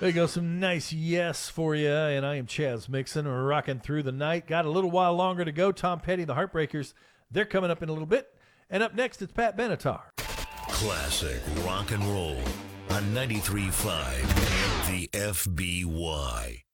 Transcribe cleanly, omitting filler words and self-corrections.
There you go, some nice yes for you. And I am Chaz Mixon, rocking through the night. Got a little while longer to go. Tom Petty, the Heartbreakers, they're coming up in a little bit. And up next, it's Pat Benatar. Classic rock and roll on 93.5 The FBY.